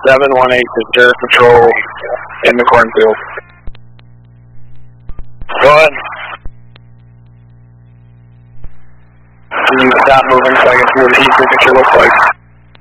718 to Terrace Patrol in the cornfield. Go ahead. I'm going to stop moving so I can see what the heat signature looks like.